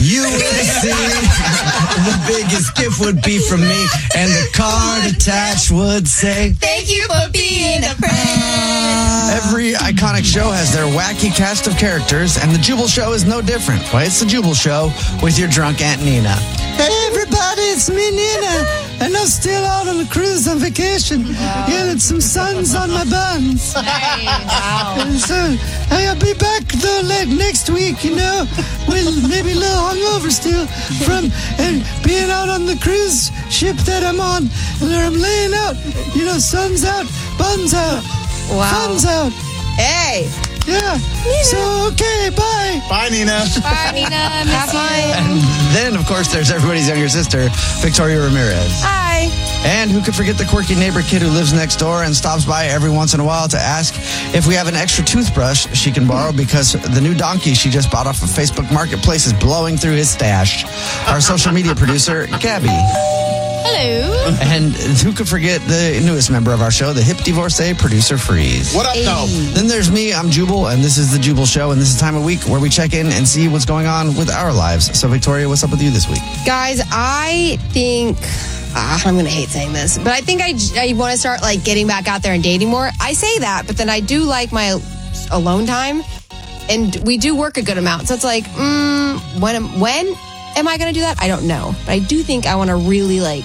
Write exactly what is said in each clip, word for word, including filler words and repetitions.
You will see. The biggest gift would be from me, and the card attached would say, thank you for being a friend. Every iconic show has their wacky cast of characters, and the Jubal Show is no different. Why, it's the Jubal Show with your drunk Aunt Nina. Hey, everybody, it's me, Nina. And I'm still out on a cruise on vacation, wow. Getting some suns on my buns. Hey, wow. And so, hey, I'll be back though like next week, you know, with maybe a little hungover still from and being out on the cruise ship that I'm on, and there I'm laying out, you know, sun's out, buns out, wow. fun's out. Hey. Yeah. Nina. So, okay, bye. Bye, Nina. Bye, Nina. Have fun. And then, of course, there's everybody's younger sister, Victoria Ramirez. Hi. And who could forget the quirky neighbor kid who lives next door and stops by every once in a while to ask if we have an extra toothbrush she can borrow because the new donkey she just bought off of Facebook Marketplace is blowing through his stash. Our social media producer, Gabby. Hello. And who could forget the newest member of our show, the hip divorcee, producer Freeze. What up, hey. though? Then there's me, I'm Jubal, and this is the Jubal Show, and this is the time of week where we check in and see what's going on with our lives. So, Victoria, what's up with you this week? Guys, I think... Ah, I'm going to hate saying this, but I think I, I want to start, like, getting back out there and dating more. I say that, but then I do like my alone time, and we do work a good amount. So it's like, mm, when, am, when am I going to do that? I don't know. But I do think I want to really, like...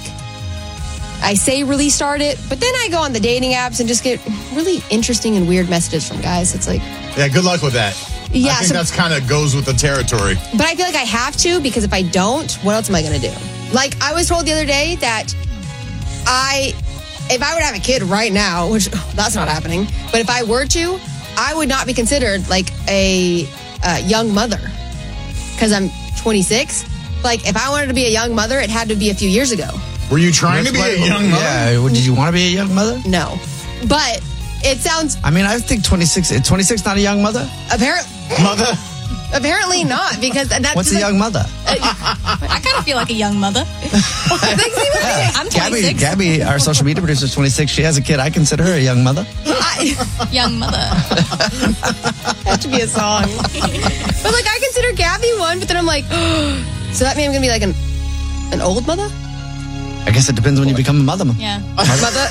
I say really start it, but then I go on the dating apps and just get really interesting and weird messages from guys. It's like... Yeah, good luck with that. Yeah, I think so, that's kind of goes with the territory. But I feel like I have to, because if I don't, what else am I going to do? Like, I was told the other day that I... If I would have a kid right now, which that's not happening, but if I were to, I would not be considered, like, a uh, young mother. Because I'm twenty-six. Like, if I wanted to be a young mother, it had to be a few years ago. Were you trying to be a young mother? Yeah, did you want to be a young mother? No. But it sounds... I mean, I think twenty-six, is twenty-six not a young mother? Apparently... Mother? Apparently not, because that's... What's a like, young mother? I kind of feel like a young mother. I'm Gabby, twenty-six. Gabby, our social media producer, is twenty-six. She has a kid. I consider her a young mother. I, Young mother. that should be a song. But, like, I consider Gabby one, but then I'm like, so that means I'm going to be like an an old mother? I guess it depends when you become a mother. Yeah. Mother?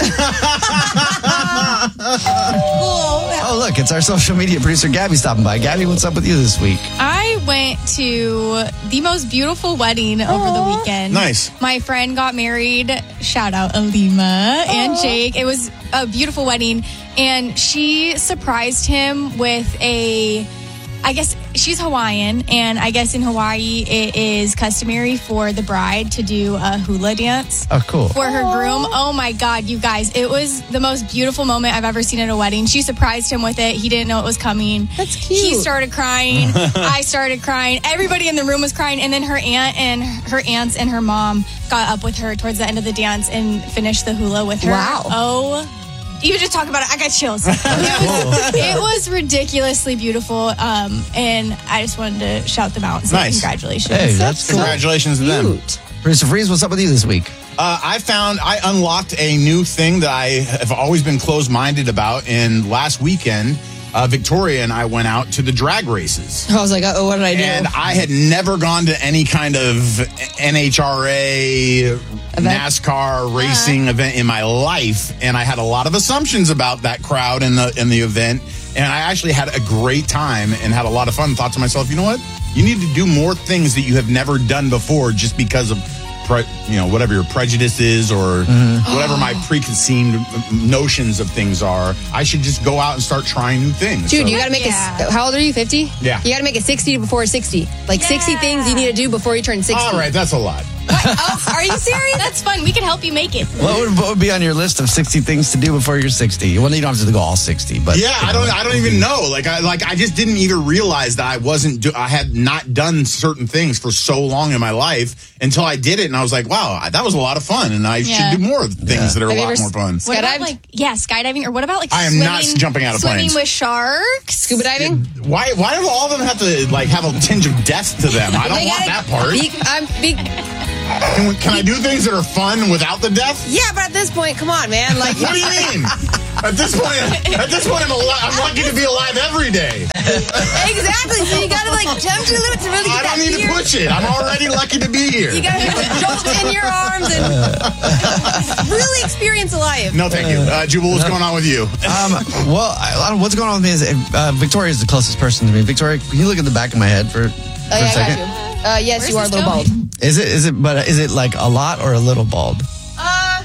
Oh, look, it's our social media producer, Gabby, stopping by. Gabby, what's up with you this week? I went to the most beautiful wedding over the weekend. Nice. My friend got married. Shout out Alima and Jake. It was a beautiful wedding. And she surprised him with a... I guess she's Hawaiian, and I guess in Hawaii it is customary for the bride to do a hula dance. Oh, cool. For her groom. Oh my God, you guys. It was the most beautiful moment I've ever seen at a wedding. She surprised him with it. He didn't know it was coming. That's cute. He started crying. I started crying. Everybody in the room was crying. And then her aunt and her aunts and her mom got up with her towards the end of the dance and finished the hula with her. Wow. Oh, even just talk about it, I got chills. It was, it was ridiculously beautiful, um, and I just wanted to shout them out and say Nice. congratulations. Hey, that's cool. Congratulations to them. Cute. Producer Freeze, what's up with you this week? Uh, I found, I unlocked a new thing that I have always been closed-minded about. And last weekend, uh, Victoria and I went out to the drag races. I was like, oh, what did I do? And I had never gone to any kind of N H R A, NASCAR racing uh-huh. event in my life. And I had a lot of assumptions about that crowd and the, and the event. And I actually had a great time and had a lot of fun. Thought to myself, you know what? You need to do more things that you have never done before just because of, pre- you know, whatever your prejudice is or mm-hmm. whatever my preconceived notions of things are. I should just go out and start trying new things. Dude, So- you got to make Yeah. a... How old are you, fifty? Yeah. You got to make a sixty before sixty. Like, sixty Yeah. things you need to do before you turn sixty. All right, that's a lot. Oh, are you serious? That's fun. We can help you make it. What would, what would be on your list of sixty things to do before you're sixty? Well, you don't have to go all sixty, but Yeah, I don't. I don't even know. Like, I like. I just didn't even realize that I wasn't. Do, I had not done certain things for so long in my life until I did it, and I was like, "Wow, that was a lot of fun." And I Yeah. should do more things Yeah. that are Have a you lot ever more fun. What about Skydived? like yeah, skydiving or what about like I am swimming, not jumping out of swimming planes. with sharks? Scuba diving? Why? Why do all of them have to like have a tinge of death to them? I don't They want gotta that part. Be, I'm be, Can, we- can I do things that are fun without the death? yeah, but at this point, come on, man. Like, What do you mean? At this point, at this point, I'm, al- I'm lucky to be alive every day. Exactly. So you gotta like jump to the limit to really I get that don't need fear. to push it. I'm already lucky to be here. You gotta jolt in your arms and really experience life. No, thank you. Uh, Jubal, what's going on with you? Um, well, I, I don't know what's going on with me is uh, Victoria is the closest person to me. Victoria, can you look at the back of my head for, for Oh yeah, a I second? got you. Uh, yes, Where's you are a this little going? bald. Is it? Is it? But is it like a lot or a little bald? Uh,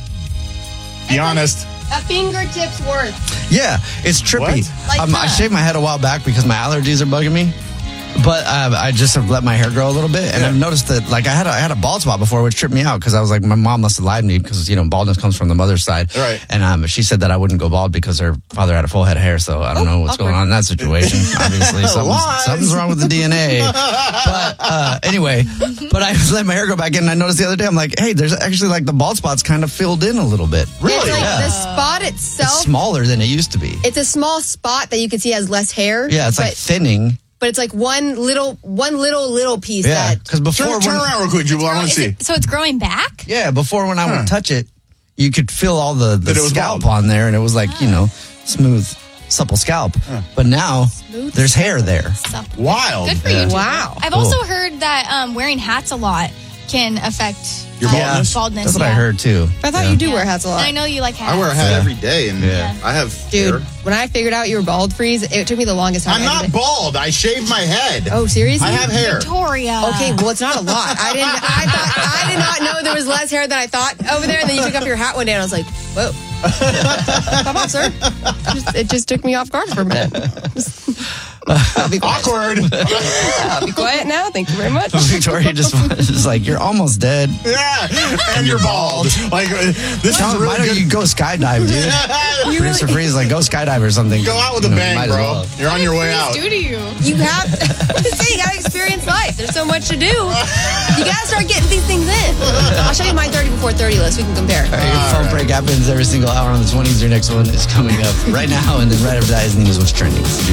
Be honest. a fingertip's worth. Yeah, it's trippy. What? Like um, I that. shaved my head a while back because my allergies are bugging me. But uh, I just have let my hair grow a little bit, and Yeah. I've noticed that like I had a, I had a bald spot before, which tripped me out because I was like, my mom must have lied to me because you know baldness comes from the mother's side, Right. And um, she said that I wouldn't go bald because her father had a full head of hair, so I don't know what's awkward. going on in that situation. Obviously, something's, Lies. something's wrong with the D N A. But uh, anyway, but I let my hair grow back in, and I noticed the other day, I'm like, hey, there's actually like the bald spot's kind of filled in a little bit. Really? It's like Yeah. the spot It's itself. smaller than it used to be. It's a small spot that you can see has less hair. Yeah, it's but, like thinning. but it's like one little, one little, little piece Yeah, that. because before Turn, turn when- around real quick, Jubal. I want to Is see. it- so it's growing back? Yeah, before when I Huh. would touch it, you could feel all the, the That it was scalp bald. on there, and it was like, you know, smooth, supple scalp. But now there's hair there. Supple. Wild. Good for Yeah. you. Jubal. Wow. I've Cool. also heard that um, wearing hats a lot can affect Your um, baldness? baldness. That's what I yeah. heard too. I thought Yeah. you do Yeah. wear hats a lot. And I know you like hats. I wear a hat Yeah. every day, and Yeah. I have Dude, hair. when I figured out you were bald, Freeze, it took me the longest time. I'm I not did it. bald. I shaved my head. Oh, seriously? I have hair. Victoria. Okay, well, it's not a lot. I didn't. I thought I did not know there was less hair than I thought over there. And then you took off your hat one day, and I was like, "Whoa, come on, sir!" Just, it just took me off guard for a minute. I'll be quiet. Awkward. I'll be quiet now. Thank you very much. Victoria just was like, you're almost dead. Yeah, and you're bald. Like uh, this Tell is him, really why don't good. you go skydive, dude? Producer Freeze is like, go skydive or something. Go out with a You know, bang, might as bro. well. You're on your way out. do to you? You have to say, you gotta experience life. There's so much to do. You gotta start getting these things in. I'll show you my thirty before thirty list. We can compare. All right, your phone break happens every single hour on the twenties. Your next one is coming up right now, and then right after that is news what's trending.